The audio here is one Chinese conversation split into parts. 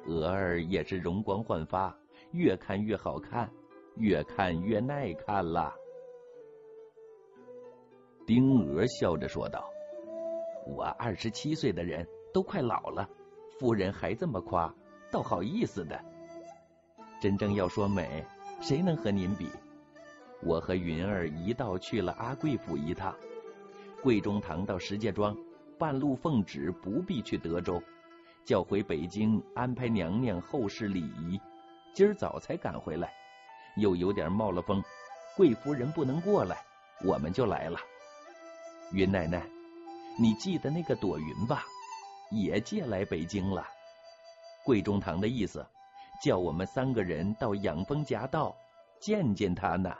鹅儿也是容光焕发，越看越好看，越看越耐看了。丁娥笑着说道：我27岁的人都快老了，夫人还这么夸，倒好意思的。真正要说美，谁能和您比？我和云儿一道去了阿贵府一趟，贵中堂到石家庄，半路奉旨不必去德州，叫回北京安排娘娘后事礼仪，今儿早才赶回来，又有点冒了风，贵夫人不能过来，我们就来了。云奶奶，你记得那个朵云吧？也借来北京了。贵中堂的意思，叫我们3个人到养蜂夹道见见他呢。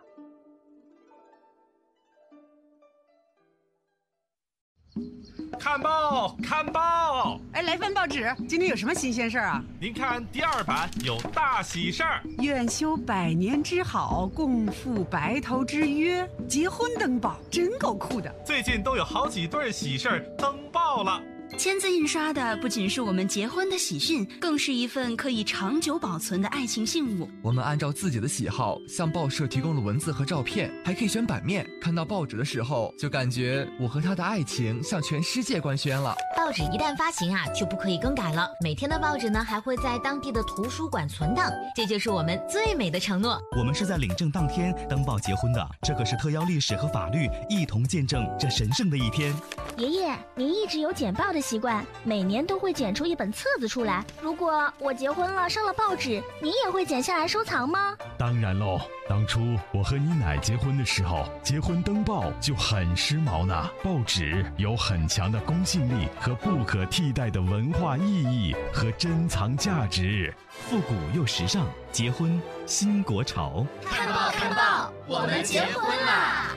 看报，看报！ 哎，来份报纸，今天有什么新鲜事儿啊？ 您看第2版有大喜事儿， 愿修100年之好，共赴白头之约，结婚登报，真够酷的。 最近都有好几对喜事儿登报了。 签字印刷的不仅是我们结婚的喜讯，更是一份可以长久保存的爱情信物。 我们按照自己的喜好向报社提供了文字和照片，还可以选版面。看到报纸的时候，就感觉我和他的爱情向全世界官宣了。 报纸一旦发行啊，就不可以更改了。每天的报纸呢，还会在当地的图书馆存档，这就是我们最美的承诺。 我们是在领证当天登报结婚的，这可是特邀历史和法律一同见证这神圣的一天。 爷爷，您一直有剪报的习惯，每年都会剪出一本册子出来。如果我结婚了上了报纸，您也会剪下来收藏吗？ 当然喽，当初我和你奶结婚的时候，结婚登报就很时髦呢。报纸有很强的公信力和不可替代的文化意义和珍藏价值， 复古又时尚，结婚新国潮。 看报看报，我们结婚啦！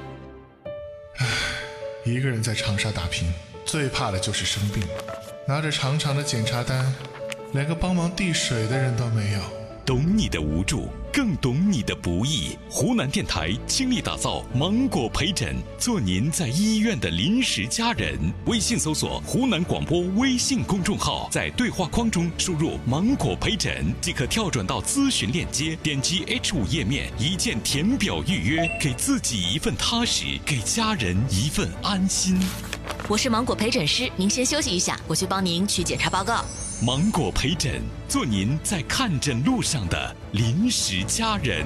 一个人在长沙打拼，最怕的就是生病，拿着长长的检查单，连个帮忙递水的人都没有。 懂你的无助，更懂你的不易。湖南电台倾力打造芒果陪诊，做您在医院的临时家人。微信搜索湖南广播微信公众号，在对话框中输入芒果陪诊，即可跳转到咨询链接，点击 H5 页面，一键填表预约，给自己一份踏实，给家人一份安心。 我是芒果陪诊师，您先休息一下，我去帮您取检查报告。 芒果陪诊，做您在看诊路上的临时家人。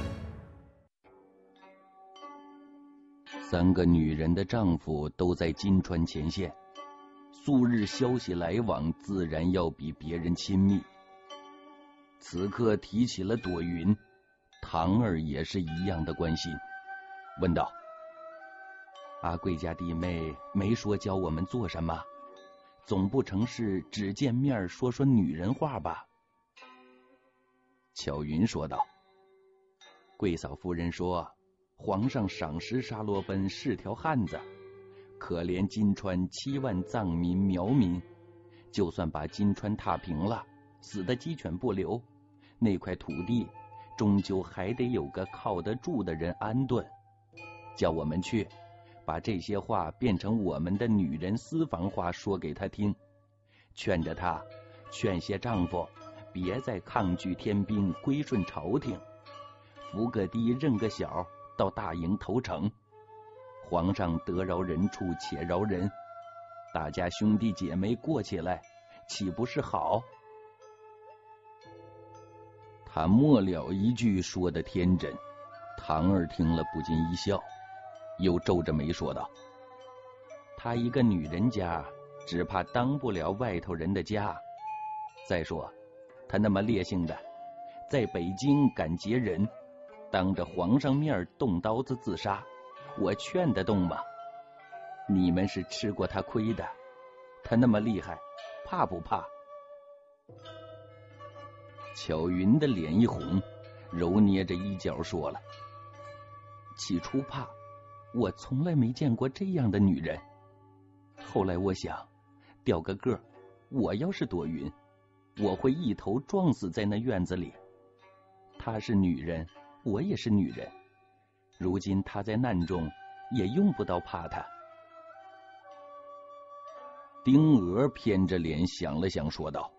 3个女人的丈夫都在金川前线，素日消息来往自然要比别人亲密。此刻提起了朵云，堂儿也是一样的关心，问道：阿贵家弟妹没说教我们做什么，总不成是只见面说说女人话吧？巧云说道：贵嫂夫人说，皇上赏识沙罗奔是条汉子，可怜金川7万藏民苗民，就算把金川踏平了，死的鸡犬不留，那块土地终究还得有个靠得住的人安顿。叫我们去把这些话变成我们的女人私房话说给他听，劝着他，劝些丈夫别再抗拒天兵，归顺朝廷，扶个低认个小，到大营投诚。皇上得饶人处且饶人，大家兄弟姐妹过起来，岂不是好？他末了一句说得天真，堂儿听了不禁一笑，又皱着眉说道：她一个女人家，只怕当不了外头人的家。再说她那么烈性的，在北京敢劫人，当着皇上面动刀子自杀，我劝得动吗？你们是吃过她亏的，她那么厉害，怕不怕？巧云的脸一红，揉捏着衣角说了：起初怕，我从来没见过这样的女人。后来我想，掉个个，我要是朵云，我会一头撞死在那院子里。她是女人，我也是女人，如今她在难中，也用不到怕她。丁娥偏着脸想了想，说道：